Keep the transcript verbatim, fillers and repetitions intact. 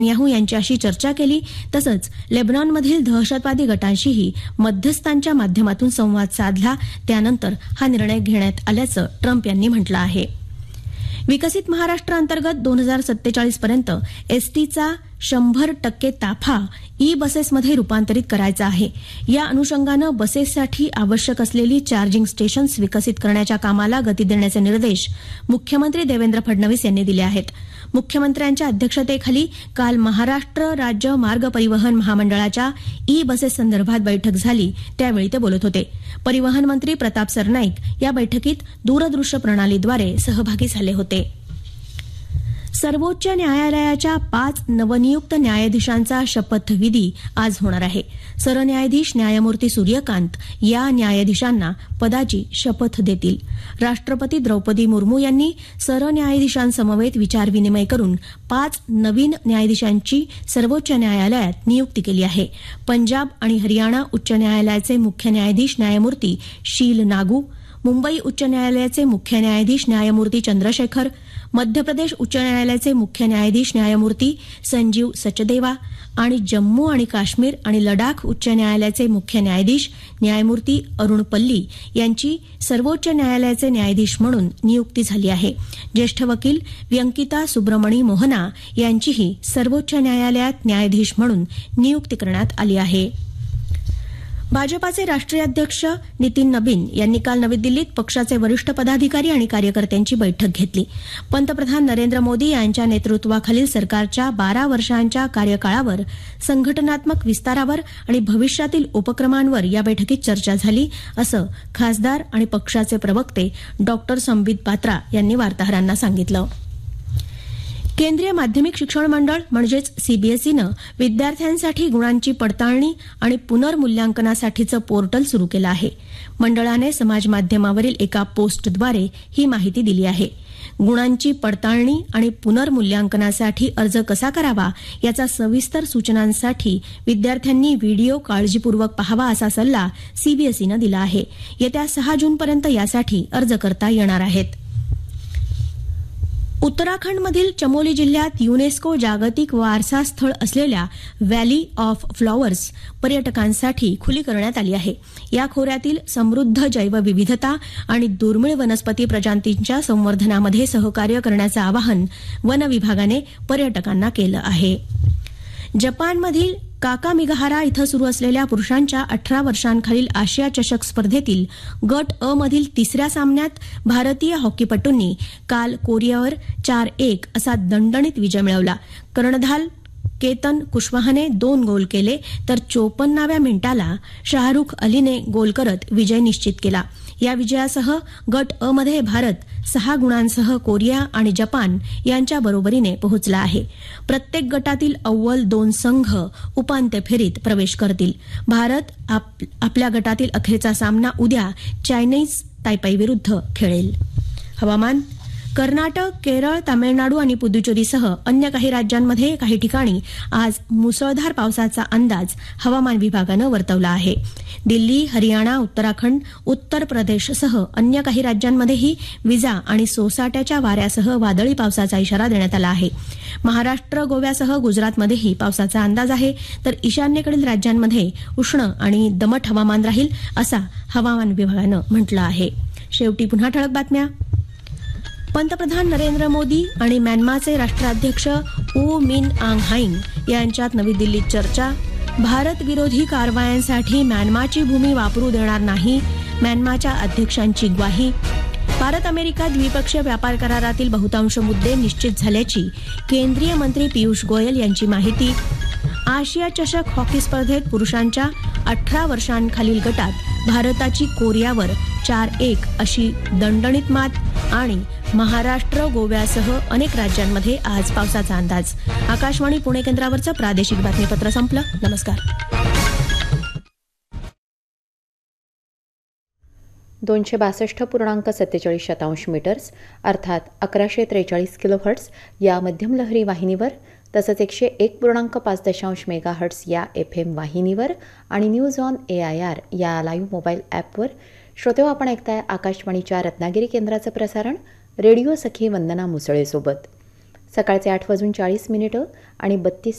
Netanyahu यांच्याशी चर्चा केली. तसंच लेबनॉनमधील दहशतवादी गटांशीही मध्यस्थांच्या माध्यमातून संवाद साधला. त्यानंतर हा निर्णय घेण्यात आल्याचं ट्रम्प यांनी म्हटलं आहे. विकसित महाराष्ट्र अंतर्गत दोन हजार सत्तेचाळीस पर्यंत एसटीचा शंभर टक्के ताफा ई बसेसमध्ये रूपांतरित करायचा आहे. या अनुषंगानं बसेससाठी आवश्यक असलेली चार्जिंग स्टेशन्स विकसित करण्याच्या कामाला गती देण्याचे निर्देश मुख्यमंत्री देवेंद्र फडणवीस यांनी दिले आहेत. मुख्यमंत्र्यांच्या अध्यक्षतेखाली काल महाराष्ट्र राज्य मार्ग परिवहन महामंडळाच्या ई बसेस संदर्भात बैठक झाली. त्यावेळी ते बोलत होते. परिवहन मंत्री प्रताप सरनाईक या बैठकीत दूरदृश्य प्रणालीद्वारे सहभागी झाले होते. सर्वोच्च न्यायालयाच्या पाच नवनियुक्त न्यायाधीशांचा शपथविधी आज होणार आहे. सरन्यायाधीश न्यायमूर्ती सूर्यकांत या न्यायाधीशांना पदाची शपथ देतील. राष्ट्रपती द्रौपदी मुर्मू यांनी सरन्यायाधीशांसमवेत विचारविनिमय करून पाच नवीन न्यायाधीशांची सर्वोच्च न्यायालयात नियुक्ती केली आहे. पंजाब आणि हरियाणा उच्च न्यायालयाचे मुख्य न्यायाधीश न्यायमूर्ती शील नागू, मुंबई उच्च न्यायालयाचे मुख्य न्यायाधीश न्यायमूर्ती चंद्रशेखर, मध्य प्रदेश उच्च न्यायालयाचे मुख्य न्यायाधीश न्यायमूर्ती संजीव सचदेवा आणि जम्मू आणि काश्मीर आणि लडाख उच्च न्यायालयाचे मुख्य न्यायाधीश न्यायमूर्ती अरुण पल्ली यांची सर्वोच्च न्यायालयाचे न्यायाधीश म्हणून नियुक्ती झाली आहे. ज्येष्ठ वकील व्यंकिता सुब्रमणी मोहना यांचीही सर्वोच्च न्यायालयात न्यायाधीश म्हणून नियुक्ती करण्यात आली आहे. भाजपाचे राष्ट्रीय अध्यक्ष नितीन नबीन यांनी काल नवी दिल्लीत पक्षाचे वरिष्ठ पदाधिकारी आणि कार्यकर्त्यांची बैठक घेतली. पंतप्रधान नरेंद्र मोदी यांच्या नेतृत्वाखालील सरकारच्या बारा वर्षांच्या कार्यकाळावर, संघटनात्मक विस्तारावर आणि भविष्यातील उपक्रमांवर या बैठकीत चर्चा झाली, असं खासदार आणि पक्षाचे प्रवक्ते डॉक्टर संबित पात्रा यांनी वार्ताहरांना सांगितलं. केंद्रीय माध्यमिक शिक्षण मंडळ म्हणजेच सीबीएसईनं विद्यार्थ्यांसाठी गुणांची पडताळणी आणि पुनर्मूल्यांकनासाठीचं पोर्टल सुरू केलं आहे. मंडळाने समाजमाध्यमावरील एका पोस्टद्वारे ही माहिती दिली आहे. गुणांची पडताळणी आणि पुनर्मूल्यांकनासाठी अर्ज कसा करावा याचा सविस्तर सूचनांसाठी विद्यार्थ्यांनी व्हिडिओ काळजीपूर्वक पाहावा, असा सल्ला सीबीएसईनं दिला आहे. येत्या सहा जूनपर्यंत यासाठी अर्ज करता येणार आहेत. उत्तराखंडमधील चमोली जिल्ह्यात युनेस्को जागतिक वारसा स्थळ असलेल्या व्हॅली ऑफ फ्लॉवर्स पर्यटकांसाठी खुली करण्यात आली आहे. या खोऱ्यातील समृद्ध जैवविविधता आणि दुर्मिळ वनस्पती प्रजातींच्या संवर्धनामध्ये सहकार्य करण्याचं आवाहन वन विभागाने पर्यटकांना केलं आहे. जपानमधील काकामिगाहारा इथं सुरू असलेल्या पुरुषांच्या अठरा वर्षांखालील आशिया चषक स्पर्धेतील गट अ मधील तिसऱ्या सामन्यात भारतीय हॉकीपटूंनी काल कोरियावर चार एक असा दणदणीत विजय मिळवला. कर्णधार केतन कुशवाहने दोन गोल केले तर चोपन्नाव्या मिनिटाला शाहरुख अलीने गोल करत विजय निश्चित केला. या विजयासह गट अ मध्ये भारत सहा गुणांसह कोरिया आणि जपान यांच्या बरोबरीने पोहोचला आहे. प्रत्येक गटातील अव्वल दोन संघ उपांत्य फेरीत प्रवेश करतील. भारत आप, आपल्या गटातील अखेरचा सामना उद्या चायनीज तायपाई विरुद्ध खेळेल. हवामान. कर्नाटक, केरळ, तामिळनाडू आणि पुदुचेरीसह अन्य काही राज्यांमध्ये काही ठिकाणी आज मुसळधार पावसाचा अंदाज हवामान विभागानं वर्तवला आहे. दिल्ली, हरियाणा, उत्तराखंड, उत्तर प्रदेशसह अन्य काही राज्यांमध्येही विजा आणि सोसाट्याच्या वाऱ्यासह वादळी पावसाचा इशारा देण्यात आला आहे. महाराष्ट्र, गोव्यासह गुजरातमध्येही पावसाचा अंदाज आहे. तर ईशान्येकडील राज्यांमध्ये उष्ण आणि दमट हवामान राहील, असा हवामान विभागानं म्हटलं आहे. शेवटी पुन्हा ठळक बातम्या. पंतप्रधान नरेंद्र मोदी आणि म्यानमारचे राष्ट्राध्यक्ष ऊ मिन आंग हाईंग यांच्यात नवी दिल्लीत चर्चा. भारत विरोधी कारवायांसाठी म्यानमारची भूमी वापरू देणार नाही, म्यानमारच्या अध्यक्षांची ग्वाही. भारत अमेरिका द्विपक्षीय व्यापार करारातील बहुतांश मुद्दे निश्चित झाल्याची केंद्रीय मंत्री पियुष गोयल यांची माहिती. आशिया चषक हॉकी स्पर्धेत पुरुषांच्या अठरा वर्षांखालील गटात भारताची कोरियावर चार एक अशी दणदणीत मात. आणि महाराष्ट्र, गोव्यासह अनेक राज्यांमध्ये आज पावसाचा अंदाज. आकाशवाणी पुणे केंद्रावरचं प्रादेशिक बातमीपत्र संपलं. नमस्कार. दोनशे बासष्ट पूर्णांक सत्तेचाळीस शतांश मीटर्स अर्थात अकराशे त्रेचाळीस किलोहर्ट्स या मध्यम लहरी वाहिनीवर, तसंच एकशे एक पूर्णांक पाच दशांश मेगाहर्ट्स या एफ एम वाहिनीवर आणि news on A I R या लाईव्ह मोबाईल ॲपवर श्रोतेहो आपण ऐकताय आकाशवाणीच्या रत्नागिरी केंद्राचं प्रसारण रेडिओ सखी वंदना मुसळेसोबत. सकाळचे आठ वाजून चाळीस मिनिटं आणि बत्तीस